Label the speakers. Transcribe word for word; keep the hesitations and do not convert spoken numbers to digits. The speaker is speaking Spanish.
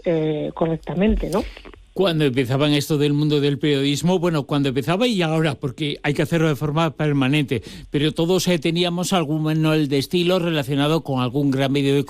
Speaker 1: eh, correctamente, ¿no?
Speaker 2: Cuando empezaban esto del mundo del periodismo, bueno, cuando empezaba y ahora, porque hay que hacerlo de forma permanente, pero todos eh, teníamos algún manual de estilo relacionado con algún gran medio de